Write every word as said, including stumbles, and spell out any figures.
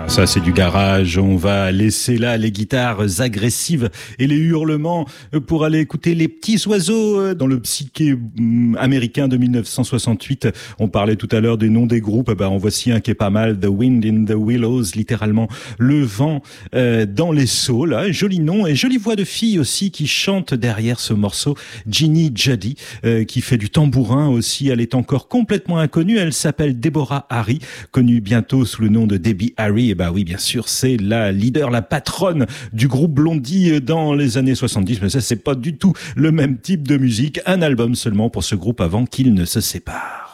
Ça, c'est du garage. On va laisser là les guitares agressives et les hurlements pour aller écouter les petits oiseaux dans le psyché américain de dix-neuf cent soixante-huit. On parlait tout à l'heure des noms des groupes. Ben, en voici un qui est pas mal. The Wind in the Willows, littéralement le vent euh, dans les saules. Là, joli nom et jolie voix de fille aussi qui chante derrière ce morceau. Ginny Judy, euh, qui fait du tambourin aussi. Elle est encore complètement inconnue. Elle s'appelle Deborah Harry, connue bientôt sous le nom de Debbie Harry. Et bah oui, bien sûr, c'est la leader, la patronne du groupe Blondie dans les années soixante-dix. Mais ça, c'est pas du tout le même type de musique. Un album seulement pour ce groupe avant qu'ils ne se séparent.